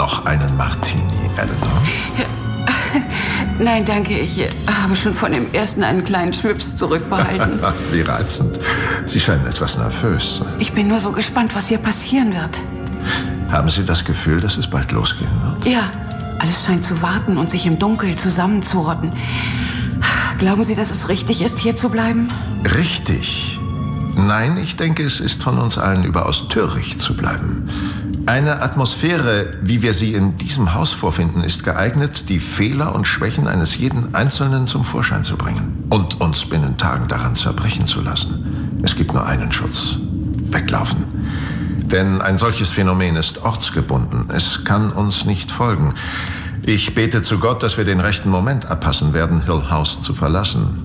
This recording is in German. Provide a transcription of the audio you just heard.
Noch einen Martini, Eleanor? Nein, danke. Ich habe schon von dem ersten einen kleinen Schwips zurückbehalten. Wie reizend. Sie scheinen etwas nervös. Ich bin nur so gespannt, was hier passieren wird. Haben Sie das Gefühl, dass es bald losgehen wird? Ja, alles scheint zu warten und sich im Dunkel zusammenzurotten. Glauben Sie, dass es richtig ist, hier zu bleiben? Richtig? Nein, ich denke, es ist von uns allen überaus töricht zu bleiben. Eine Atmosphäre, wie wir sie in diesem Haus vorfinden, ist geeignet, die Fehler und Schwächen eines jeden Einzelnen zum Vorschein zu bringen und uns binnen Tagen daran zerbrechen zu lassen. Es gibt nur einen Schutz: weglaufen. Denn ein solches Phänomen ist ortsgebunden. Es kann uns nicht folgen. Ich bete zu Gott, dass wir den rechten Moment abpassen werden, Hill House zu verlassen.